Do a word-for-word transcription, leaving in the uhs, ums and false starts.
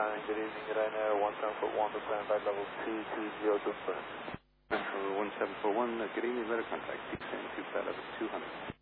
Skyline, good evening, Ryanair one seven four one, descend by level two two zero to first. Metro one seven four one, uh, good evening, radar contact, descend to flight level two hundred.